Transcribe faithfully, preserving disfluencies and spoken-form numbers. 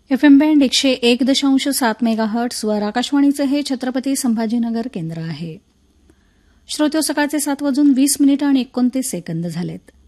F M band एकशे एक दशांश सात मेगाहर्ट्झवर आकाशवाणीचं हे छत्रपती संभाजीनगर केंद्र आहे. श्रोत्यो, सकाळचे सात वाजून वीस मिनिटं आणि एकोणतीस सेकंद झालेत.